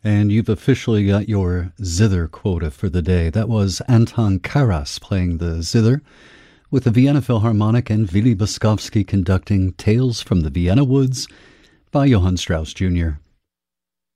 And you've officially got your zither quota for the day. That was Anton Karas playing the zither, with the Vienna Philharmonic and Willy Boskovsky conducting Tales from the Vienna Woods by Johann Strauss Jr.